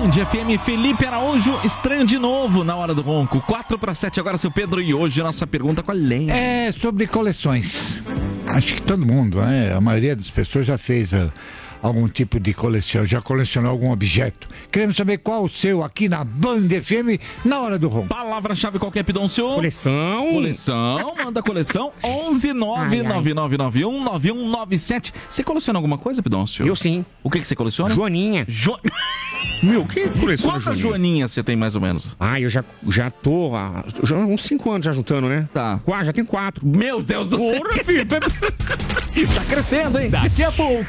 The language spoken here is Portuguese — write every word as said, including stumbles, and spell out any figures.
Band F M, Felipe Araújo, estranho de novo na hora do ronco. quatro para sete agora, seu Pedro, e hoje a nossa pergunta qual é? É sobre coleções. Acho que todo mundo, né? A maioria das pessoas já fez uh, algum tipo de coleção, já colecionou algum objeto. Queremos saber qual o seu aqui na Band F M na hora do ronco. Palavra-chave qualquer, Pidoncio? Coleção. Coleção, manda coleção. onze nove nove nove nove um nove um nove sete. Você coleciona alguma coisa, Pidoncio? Eu sim. O que, que você coleciona? Joaninha. Jo... Meu, que coleciona Quantas Joaninha? joaninhas você tem mais ou menos? Ah, eu já, já tô há já, uns cinco anos já juntando, né? Tá. Quatro, já tem quatro. Meu Deus do céu. Porra, filho. Tá crescendo, hein? Daqui a pouco.